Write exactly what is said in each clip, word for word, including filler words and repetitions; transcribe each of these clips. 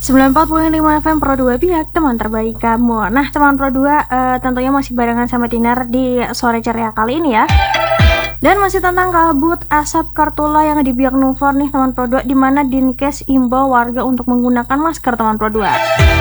sembilan puluh empat koma lima F M Pro dua Biak, teman terbaik kamu. Nah, teman Pro dua uh, tentunya masih barengan sama Dinar di sore ceria kali ini ya. Dan masih tentang kabut asap kartula yang di Biak Numfor nih teman Pro dua, dimana Dinkes imbau warga untuk menggunakan masker teman Pro dua.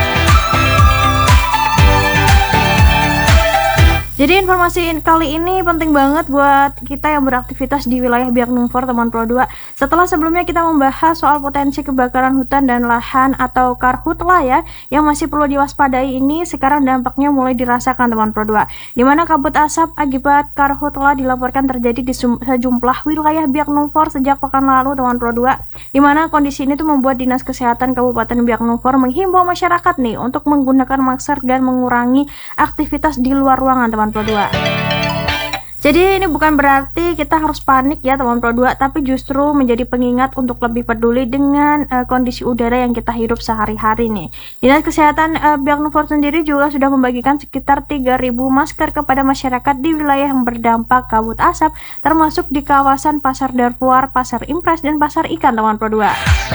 Jadi informasi kali ini penting banget buat kita yang beraktivitas di wilayah Biak Numfor teman Pro dua. Setelah sebelumnya kita membahas soal potensi kebakaran hutan dan lahan atau karhutla ya, yang masih perlu diwaspadai ini, sekarang dampaknya mulai dirasakan teman Pro dua. Dimana kabut asap akibat karhutla dilaporkan terjadi di sejumlah wilayah Biak Numfor sejak pekan lalu teman Pro dua. Dimana kondisi ini tuh membuat Dinas Kesehatan Kabupaten Biak Numfor menghimbau masyarakat nih untuk menggunakan masker dan mengurangi aktivitas di luar ruangan teman Pro dua. Jadi ini bukan berarti kita harus panik ya teman Pro dua, tapi justru menjadi pengingat untuk lebih peduli dengan uh, kondisi udara yang kita hidup sehari-hari nih. Dinas Kesehatan uh, Biak Numfor sendiri juga sudah membagikan sekitar tiga ribu masker kepada masyarakat di wilayah yang berdampak kabut asap, termasuk di kawasan Pasar Darfuar, Pasar Impres, dan Pasar Ikan teman Pro dua.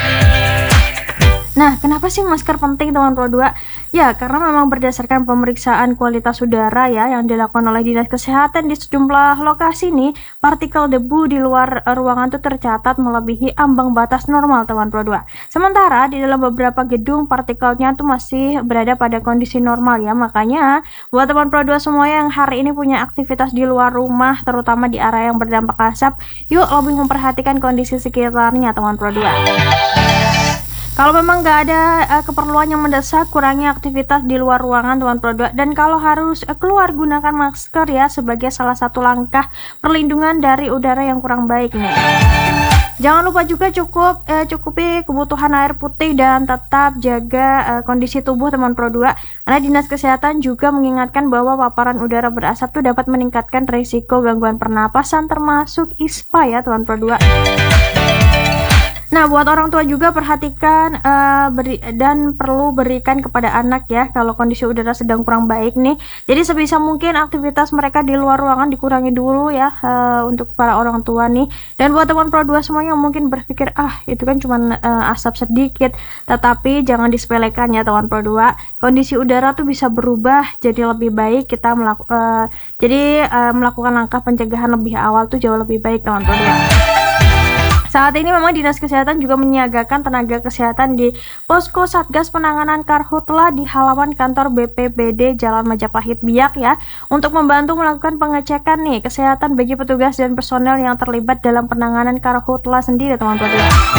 Nah, kenapa sih masker penting teman Pro dua? Ya, karena memang berdasarkan pemeriksaan kualitas udara ya yang dilakukan oleh Dinas Kesehatan di sejumlah lokasi nih, partikel debu di luar ruangan itu tercatat melebihi ambang batas normal teman Pro dua. Sementara di dalam beberapa gedung partikelnya tuh masih berada pada kondisi normal ya. Makanya buat teman Pro dua semua yang hari ini punya aktivitas di luar rumah, terutama di area yang berdampak asap, yuk lebih memperhatikan kondisi sekitarnya teman Pro dua. Kalau memang nggak ada uh, keperluan yang mendesak, kurangi aktivitas di luar ruangan teman Pro dua. Dan kalau harus uh, keluar, gunakan masker ya sebagai salah satu langkah perlindungan dari udara yang kurang baik nih. Jangan lupa juga cukup uh, cukupi kebutuhan air putih dan tetap jaga uh, kondisi tubuh teman Pro dua. Karena Dinas Kesehatan juga mengingatkan bahwa paparan udara berasap itu dapat meningkatkan risiko gangguan pernapasan termasuk ispa ya teman Pro dua. Nah, buat orang tua juga perhatikan uh, beri, dan perlu berikan kepada anak ya kalau kondisi udara sedang kurang baik nih. Jadi sebisa mungkin aktivitas mereka di luar ruangan dikurangi dulu ya uh, untuk para orang tua nih. Dan buat teman Pro dua semuanya yang mungkin berpikir ah itu kan cuma uh, asap sedikit, tetapi jangan disepelekan ya teman Pro dua. Kondisi udara tuh bisa berubah jadi lebih baik, kita melaku, uh, jadi uh, melakukan langkah pencegahan lebih awal tuh jauh lebih baik teman Pro dua. Saat ini memang Dinas Kesehatan juga menyiagakan tenaga kesehatan di Posko Satgas Penanganan Karhutla di halaman kantor B P B D Jalan Majapahit Biak ya, untuk membantu melakukan pengecekan nih kesehatan bagi petugas dan personel yang terlibat dalam penanganan Karhutla sendiri teman-teman.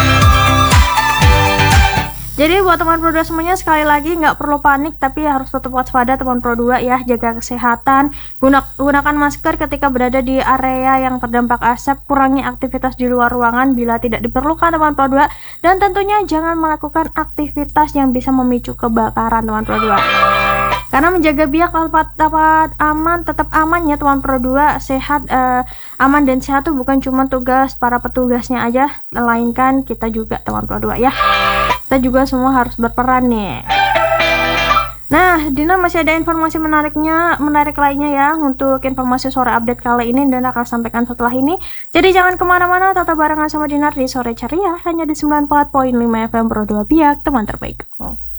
Jadi buat teman Pro dua semuanya sekali lagi nggak perlu panik, tapi harus tetap waspada teman Pro dua ya, jaga kesehatan, guna, gunakan masker ketika berada di area yang terdampak asap, kurangi aktivitas di luar ruangan bila tidak diperlukan teman Pro dua, dan tentunya jangan melakukan aktivitas yang bisa memicu kebakaran teman Pro dua. Karena menjaga Biak dapat dapat aman, tetap aman ya teman Pro dua, sehat, eh, aman dan sehat tuh bukan cuma tugas para petugasnya aja, melainkan kita juga teman Pro dua ya. Kita juga semua harus berperan nih. Nah, Dina masih ada informasi menariknya, menarik lainnya ya untuk informasi sore update kali ini, dan akan sampaikan setelah ini. Jadi jangan kemana-mana, tetap barengan sama Dinar di sore ceria hanya di sembilan puluh empat koma lima F M Pro dua Biak, teman terbaik.